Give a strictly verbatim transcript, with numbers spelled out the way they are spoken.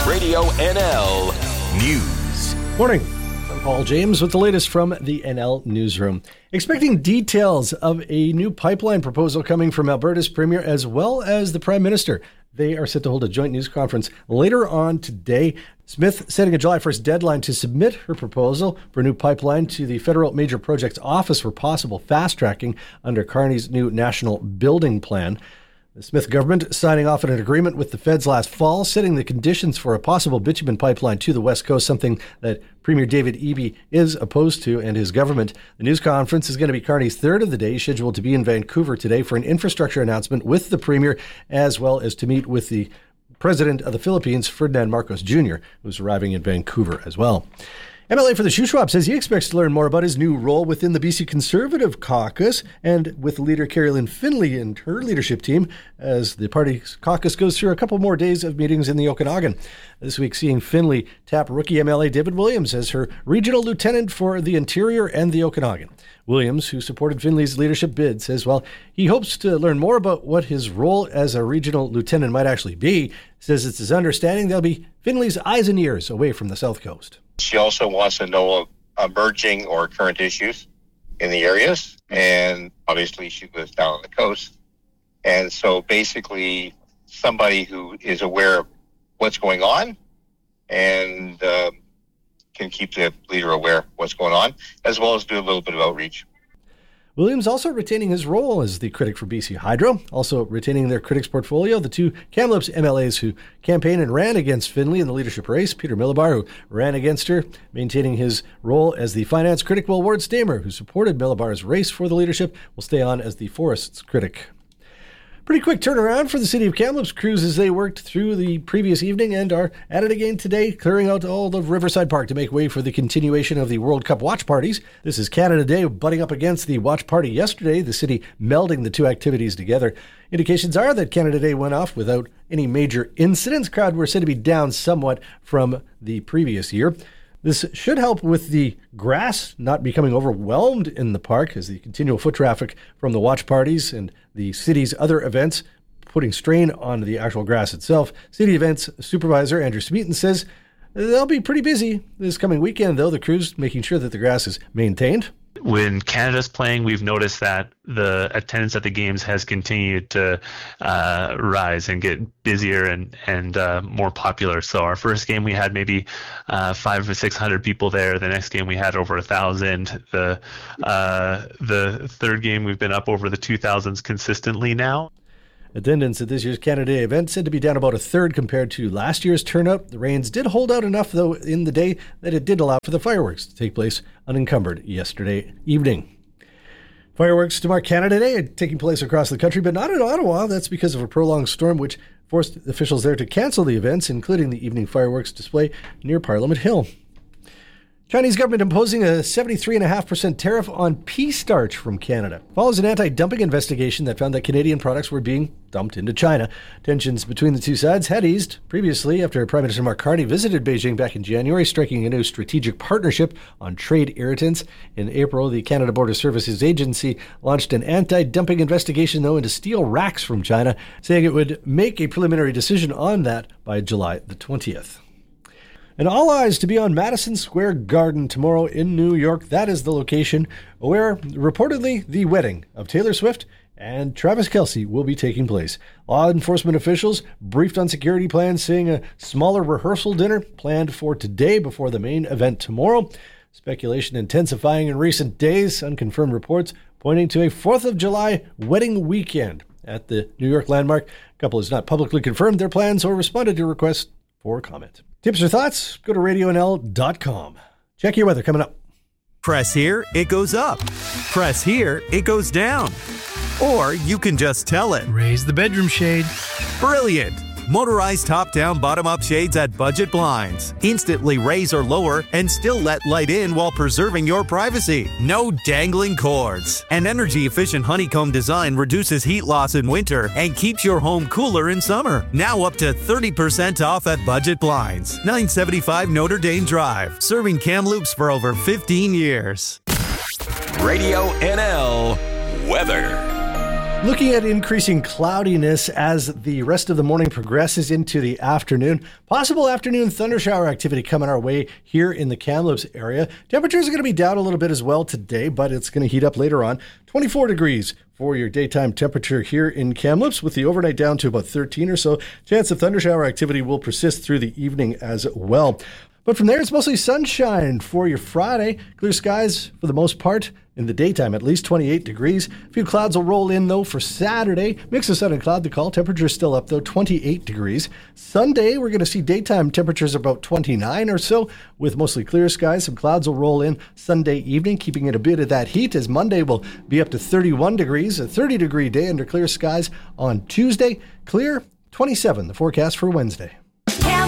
Radio N L News. Morning. I'm Paul James with the latest from the N L Newsroom. Expecting details of a new pipeline proposal coming from Alberta's Premier as well as the Prime Minister. They are set to hold a joint news conference later on today. Smith setting a July first deadline to submit her proposal for a new pipeline to the Federal Major Projects Office for possible fast-tracking under Carney's new National Building Plan. The Smith government signing off on an agreement with the feds last fall, setting the conditions for a possible bitumen pipeline to the West Coast, something that Premier David Eby is opposed to and his government. The news conference is going to be Carney's third of the day, scheduled to be in Vancouver today for an infrastructure announcement with the Premier, as well as to meet with the President of the Philippines, Ferdinand Marcos Junior, who's arriving in Vancouver as well. M L A for the Shuswap says he expects to learn more about his new role within the B C Conservative caucus and with leader Carrie-Lynne Finlay and her leadership team as the party's caucus goes through a couple more days of meetings in the Okanagan. This week seeing Finlay tap rookie M L A David Williams as her regional lieutenant for the Interior and the Okanagan. Williams, who supported Finlay's leadership bid, says, well, he hopes to learn more about what his role as a regional lieutenant might actually be. Says it's his understanding they'll be Finlay's eyes and ears away from the South Coast. She also wants to know emerging or current issues in the areas, and obviously she lives down on the coast. And so basically somebody who is aware of what's going on and uh, can keep the leader aware of what's going on, as well as do a little bit of outreach. Williams also retaining his role as the critic for B C Hydro, also retaining their critics portfolio. The two Kamloops M L As who campaigned and ran against Finlay in the leadership race, Peter Millibar, who ran against her, maintaining his role as the finance critic, while Ward Stamer, who supported Millibar's race for the leadership, will stay on as the forests critic. Pretty quick turnaround for the City of Kamloops crews as they worked through the previous evening and are at it again today, clearing out all of Riverside Park to make way for the continuation of the World Cup watch parties. This is Canada Day butting up against the watch party yesterday, the city melding the two activities together. Indications are that Canada Day went off without any major incidents. Crowd were said to be down somewhat from the previous year. This should help with the grass not becoming overwhelmed in the park as the continual foot traffic from the watch parties and the city's other events putting strain on the actual grass itself. City Events Supervisor Andrew Smeaton says they'll be pretty busy this coming weekend, though, the crews making sure that the grass is maintained. When Canada's playing, we've noticed that the attendance at the games has continued to uh, rise and get busier and and uh, more popular. So our first game we had maybe uh, five or six hundred people there. The next game we had over a thousand. The uh, the third game we've been up over the two thousands consistently now. Attendance at this year's Canada Day event said to be down about a third compared to last year's turnout. The rains did hold out enough, though, in the day that it did allow for the fireworks to take place unencumbered yesterday evening. Fireworks to mark Canada Day taking place across the country, but not in Ottawa. That's because of a prolonged storm which forced officials there to cancel the events, including the evening fireworks display near Parliament Hill. Chinese government imposing a seventy-three point five percent tariff on pea starch from Canada. Follows an anti-dumping investigation that found that Canadian products were being dumped into China. Tensions between the two sides had eased previously after Prime Minister Mark Carney visited Beijing back in January, striking a new strategic partnership on trade irritants. In April, the Canada Border Services Agency launched an anti-dumping investigation, though, into steel racks from China, saying it would make a preliminary decision on that by July the twentieth. And all eyes to be on Madison Square Garden tomorrow in New York. That is the location where reportedly the wedding of Taylor Swift and Travis Kelce will be taking place. Law enforcement officials briefed on security plans, saying a smaller rehearsal dinner planned for today before the main event tomorrow. Speculation intensifying in recent days. Unconfirmed reports pointing to a fourth of July wedding weekend at the New York landmark. The couple has not publicly confirmed their plans or responded to requests for comment. Tips or thoughts? Go to radio n l dot com. Check your weather coming up. Press here, it goes up. Press here, it goes down. Or you can just tell it. Raise the bedroom shade. Brilliant. Motorized top-down, bottom-up shades at Budget Blinds. Instantly raise or lower and still let light in while preserving your privacy. No dangling cords. An energy-efficient honeycomb design reduces heat loss in winter and keeps your home cooler in summer. Now up to thirty percent off at Budget Blinds. nine seventy-five Notre Dame Drive. Serving Kamloops for over fifteen years. Radio N L Weather. Looking at increasing cloudiness as the rest of the morning progresses into the afternoon. Possible afternoon thundershower activity coming our way here in the Kamloops area. Temperatures are going to be down a little bit as well today, but it's going to heat up later on. twenty-four degrees for your daytime temperature here in Kamloops, with the overnight down to about thirteen or so. Chance of thundershower activity will persist through the evening as well. But from there, it's mostly sunshine for your Friday. Clear skies for the most part. In the daytime, at least twenty-eight degrees. A few clouds will roll in, though, for Saturday. Mix of sun and cloud to call. Temperature still up, though, twenty-eight degrees. Sunday, we're going to see daytime temperatures about twenty-nine or so, with mostly clear skies. Some clouds will roll in Sunday evening, keeping it a bit of that heat, as Monday will be up to thirty-one degrees. A thirty-degree day under clear skies on Tuesday. Clear, twenty-seven, the forecast for Wednesday.